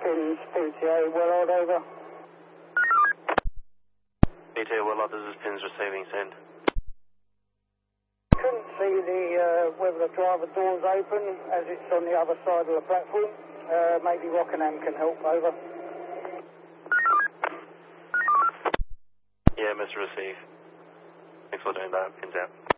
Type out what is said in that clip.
Pins, PTA, Willard, over. PTA Willard, this is Pins receiving, send. Couldn't see whether the driver door's open as it's on the other side of the platform. Maybe Rockingham can help, over. Yeah, Mr. Receive. Thanks for doing that. Pins out.